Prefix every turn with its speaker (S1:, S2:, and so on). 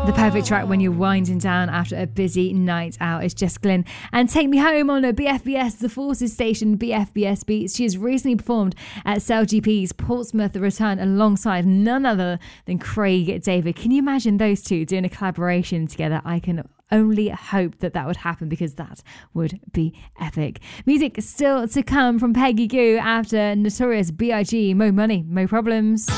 S1: The perfect track when you're winding down after a busy night out is Jess Glynn and Take Me Home on a BFBS, the Forces station, BFBS Beats. She has recently performed at CellGP's Portsmouth Return alongside none other than Craig David. Can you imagine those two doing a collaboration together? I can only hope that would happen, because that would be epic. Music still to come from Peggy Gou after Notorious B.I.G. Mo Money, Mo Problems.